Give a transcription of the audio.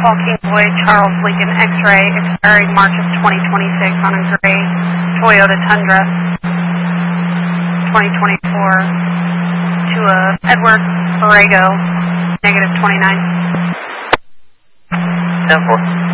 Paul Kingsway, Charles Lincoln X-Ray, expiring March of 2026 on a gray Toyota Tundra 2024 to Edward Borrego, -29. 10-4.